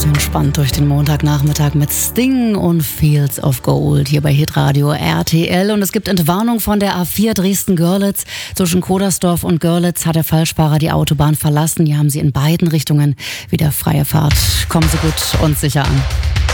Entspannt durch den Montagnachmittag mit Sting und Fields of Gold hier bei Hitradio RTL. Und es gibt Entwarnung von der A4 Dresden-Görlitz. Zwischen Kodersdorf und Görlitz hat der Falschfahrer die Autobahn verlassen. Hier haben Sie in beiden Richtungen wieder freie Fahrt. Kommen Sie gut und sicher an.